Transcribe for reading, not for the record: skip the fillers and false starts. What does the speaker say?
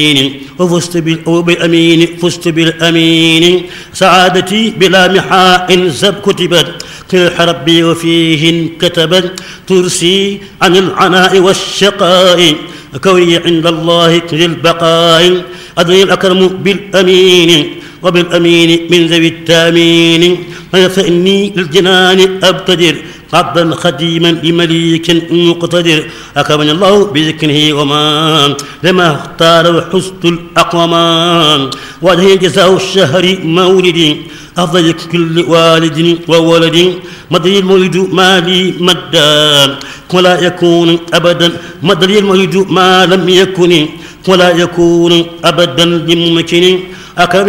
وبالأمين فزت بالأمين سعادتي بلا محاء زب كتبت تلح ربي وفيه كتبت ترسي عن العناء والشقاء كوني عند الله للبقاء أدري الأكرم بالأمين وبالأمين من ذوي التامين فإني للجنان أبتدر عبدا خديما لمليك مقتدر أكرمني الله بذكره وما لما اختار وحسن الأقومان وجه جزاء الشهر مولدي أفضل كل والد وولد مدري المولد مالي مدا ولا يكون أبدا مدري المولد ما لم يكن ولا يكون أبدا لممكن أكرم